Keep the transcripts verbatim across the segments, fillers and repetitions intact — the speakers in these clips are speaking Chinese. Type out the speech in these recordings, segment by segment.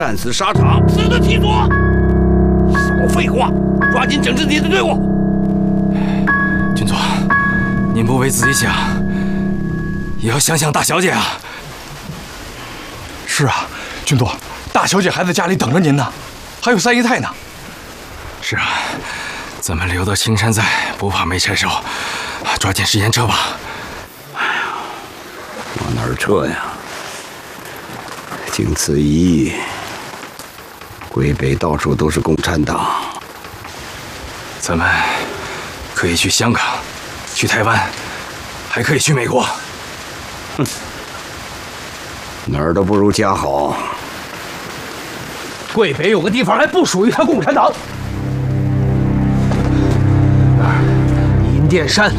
战死沙场，死得其所。少废话，抓紧整治你的队伍。 军座，您不为自己想，也要想想大小姐啊。 是啊，军座，大小姐还在家里等着您呢，还有三姨太呢。 是啊，咱们留得青山在，不怕没柴烧。抓紧时间撤吧。 哎呀，往哪儿撤呀？经此一役，归北到处都是共产党。 咱们可以去香港，去台湾，还可以去美国。 哼，哪儿都不如家好。 桂北有个地方还不属于他共产党，那儿银殿山。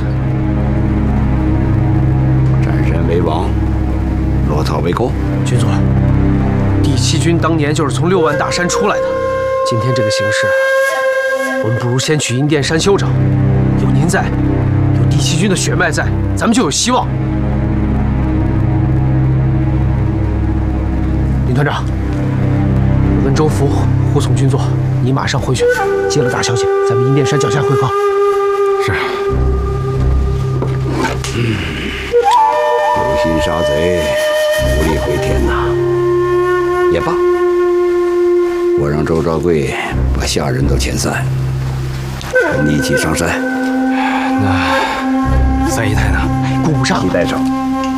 占山为王，落草为寇。 军座，第七军当年就是从六万大山出来的。今天这个形势，我们不如先去银殿山休整。有您在，有第七军的血脉在，咱们就有希望。林团长，我跟周福护送军座，你马上回去接了大小姐，咱们银殿山脚下会合。 是。 嗯，有心杀贼，无力回天呐。也罢，我让周兆贵把下人都遣散，跟你一起上山。 那三姨太呢？ 顾不上， 你带上，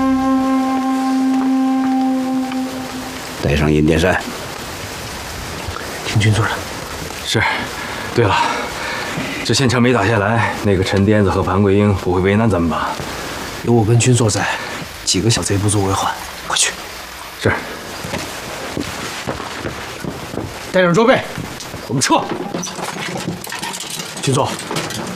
带上银殿山。 听军座的。 是。对了，这县城没打下来，那个陈颠子和潘桂英不会为难咱们吧？ 有我跟军座在，几个小贼不足为患。快去。 是。 带上装备，我们撤。军座，